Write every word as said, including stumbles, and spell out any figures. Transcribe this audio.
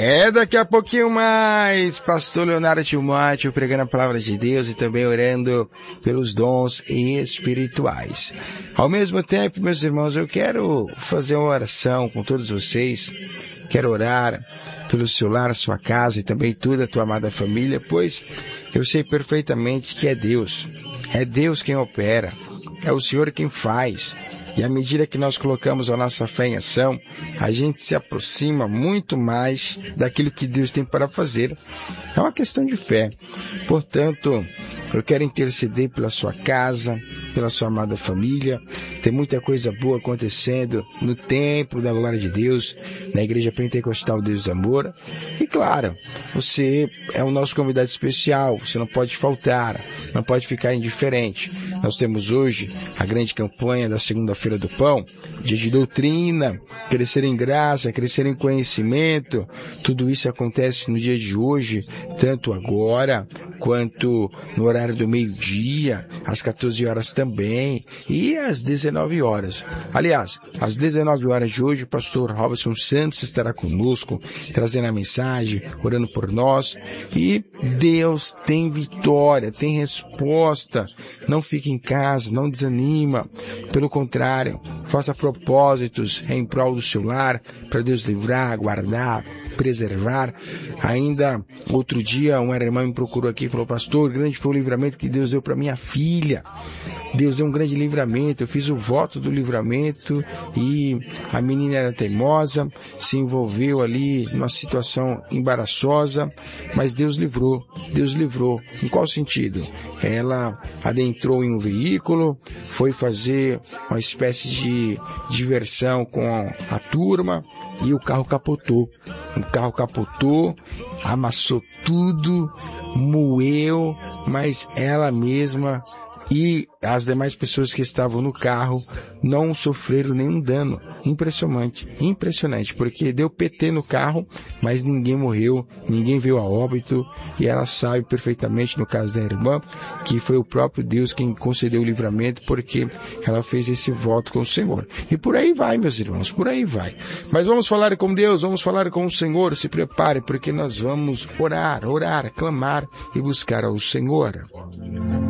É, daqui a pouquinho mais, pastor Leonardo Timóteo pregando a palavra de Deus e também orando pelos dons espirituais. Ao mesmo tempo, meus irmãos, eu quero fazer uma oração com todos vocês, quero orar pelo seu lar, sua casa e também toda a tua amada família, pois eu sei perfeitamente que é Deus, é Deus quem opera, é o Senhor quem faz. E à medida que nós colocamos a nossa fé em ação, a gente se aproxima muito mais daquilo que Deus tem para fazer. É uma questão de fé. Portanto, eu quero interceder pela sua casa, pela sua amada família. Tem muita coisa boa acontecendo no templo da glória de Deus, na Igreja Pentecostal Deus Amor. E claro, você é o nosso convidado especial, você não pode faltar, não pode ficar indiferente. Nós temos hoje a grande campanha da segunda-feira do pão, dia de doutrina, crescer em graça, crescer em conhecimento. Tudo isso acontece no dia de hoje, tanto agora quanto no horário do meio-dia, às quatorze horas também, e às dezenove horas. Aliás, às dezenove horas de hoje, o pastor Robson Santos estará conosco, trazendo a mensagem, orando por nós, e Deus tem vitória, tem resposta. Não fique em casa, não desanima, pelo contrário, faça propósitos em prol do seu lar, para Deus livrar, guardar, preservar. Ainda outro dia, uma irmã me procurou aqui e falou: pastor, grande foi o livramento que Deus deu para minha filha. Deus deu um grande livramento, eu fiz o voto do livramento e a menina era teimosa, se envolveu ali numa situação embaraçosa, mas Deus livrou, Deus livrou. Em qual sentido? Ela adentrou em um veículo, foi fazer uma espécie de diversão com a turma e o carro capotou. O carro capotou, amassou tudo, moeu, mas ela mesma e as demais pessoas que estavam no carro não sofreram nenhum dano. Impressionante, impressionante, porque deu P T no carro, mas ninguém morreu, ninguém veio a óbito, e ela sabe perfeitamente, no caso da irmã, que foi o próprio Deus quem concedeu o livramento, porque ela fez esse voto com o Senhor. E por aí vai, meus irmãos, por aí vai. Mas vamos falar com Deus, vamos falar com o Senhor, se prepare, porque nós vamos orar, orar, clamar e buscar ao Senhor.